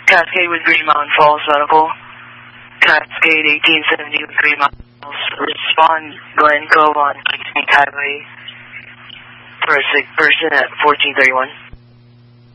Cascade with Green Mountain Falls Medical. Cascade 1870 with Green Mountain Falls. Respond Glen Cove on 16th Highway for a sick person at 1431.